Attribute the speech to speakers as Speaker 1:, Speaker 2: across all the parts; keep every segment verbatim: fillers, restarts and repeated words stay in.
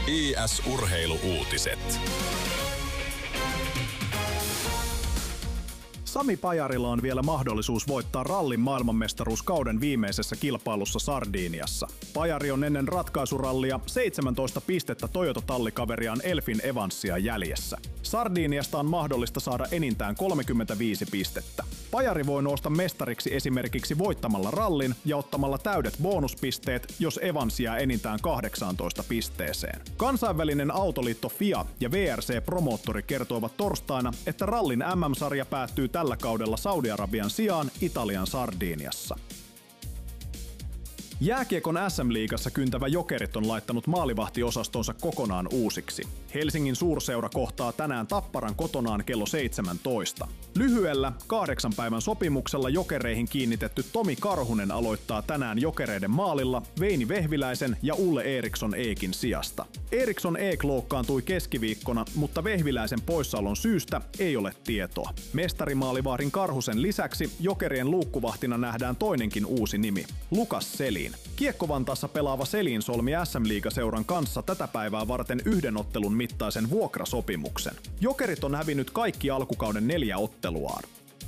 Speaker 1: I S-urheiluuutiset.
Speaker 2: Sami Pajarilla on vielä mahdollisuus voittaa rallin maailmanmestaruus kauden viimeisessä kilpailussa Sardiniassa. Pajari on ennen ratkaisurallia seitsemäntoista pistettä Toyota-tallikaveriaan Elfyn Evansia jäljessä. Sardiniasta on mahdollista saada enintään kolmekymmentäviisi pistettä. Pajari voi nousta mestariksi esimerkiksi voittamalla rallin ja ottamalla täydet bonuspisteet, jos Evans jää enintään kahdeksaantoista pisteeseen. Kansainvälinen autoliitto F I A ja V R C-promoottori kertoivat torstaina, että rallin M M-sarja päättyy tällä kaudella Saudi-Arabian sijaan Italian Sardiniassa. Jääkiekon S M-liigassa kyntävä Jokerit on laittanut maalivahtiosastonsa kokonaan uusiksi. Helsingin suurseura kohtaa tänään Tapparan kotonaan kello seitsemäntoista. Lyhyellä kahdeksan päivän sopimuksella Jokereihin kiinnitetty Tomi Karhunen aloittaa tänään Jokereiden maalilla Veini Vehviläisen ja Ulle Eriksson Eekin sijasta. Eriksson Eek loukkaantui keskiviikkona, mutta Vehviläisen poissaolon syystä ei ole tietoa. Mestarimaalivahdin Karhusen lisäksi Jokerien luukkuvahtina nähdään toinenkin uusi nimi, Lukas Selin. Kiekko-Vantaassa pelaava Selin solmi S M-liigaseuran kanssa tätä päivää varten yhden ottelun mittaisen vuokrasopimuksen. Jokerit on hävinnyt kaikki alkukauden neljä otteluaan.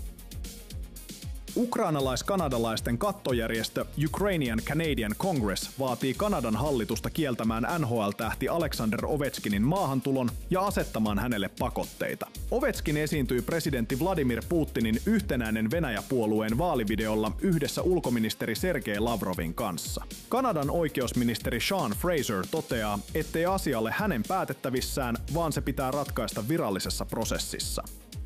Speaker 2: Ukrainalais-kanadalaisten kattojärjestö Ukrainian Canadian Congress vaatii Kanadan hallitusta kieltämään N H L-tähti Alexander Ovechkinin maahantulon ja asettamaan hänelle pakotteita. Ovechkin esiintyi presidentti Vladimir Putinin yhtenäinen Venäjä-puolueen vaalivideolla yhdessä ulkoministeri Sergei Lavrovin kanssa. Kanadan oikeusministeri Sean Fraser toteaa, ettei asia ole hänen päätettävissään, vaan se pitää ratkaista virallisessa prosessissa.